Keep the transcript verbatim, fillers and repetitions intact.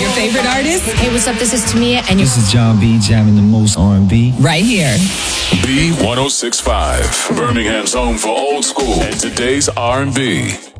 Your favorite artist? Hey, what's up? This is Tamia, and This is John B. jamming the most R and B. Right here. B one oh six point five, Birmingham's home for old school and today's R and B.